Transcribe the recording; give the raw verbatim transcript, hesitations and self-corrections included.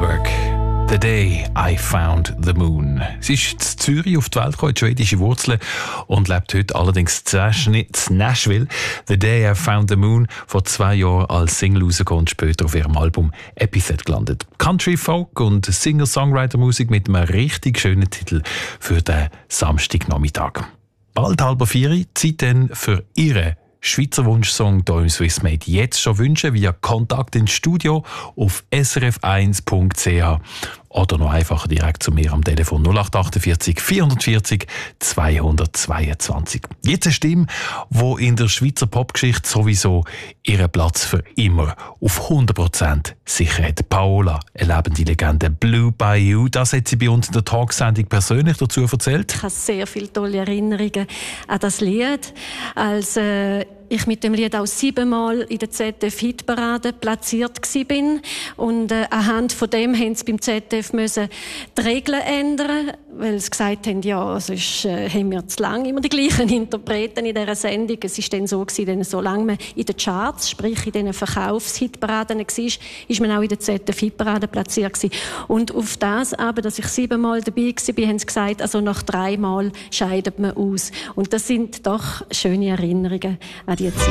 Wahlberg. «The Day I Found the Moon». Sie ist in Zürich auf die Welt gekommen, schwedische Wurzeln, und lebt heute allerdings in Nashville. «The Day I Found the Moon» vor zwei Jahren als Single rausgekommen und später auf ihrem Album «Epithet» gelandet. Country, Folk und Singer-Songwriter-Musik mit einem richtig schönen Titel für den Samstagnachmittag. Bald halb vier, Zeit dann für Ihre Schweizer Wunschsong hier im Swissmade. Jetzt schon wünschen via Kontakt ins Studio auf s r f eins punkt c h oder noch einfacher direkt zu mir am Telefon null acht achtundvierzig vierhundertvierzig zweihundertzweiundzwanzig. Jetzt eine Stimme, die in der Schweizer Popgeschichte sowieso ihren Platz für immer auf hundert Prozent sicher hat. Paola, eine lebende Legende. «Blue Bayou», das hat sie bei uns in der Talksendung persönlich dazu erzählt. Ich habe sehr viele tolle Erinnerungen an das Lied. Als äh, ich mit dem Lied auch siebenmal in der Z D F-Hitparade platziert war. Und äh, anhand von dem haben sie beim Z D F müssen die Regeln ändern, weil sie gesagt haben, ja, sonst äh, haben wir zu lange immer die gleichen Interpreten in dieser Sendung. Es war dann so, gewesen, solange man in den Charts, sprich in diesen Verkaufshitparaden war, ist man auch in der Z D F-Hitparade platziert gewesen. Und auf das aber, dass ich siebenmal dabei war, haben sie gesagt, also nach dreimal scheidet man aus. Und das sind doch schöne Erinnerungen an die Zeit.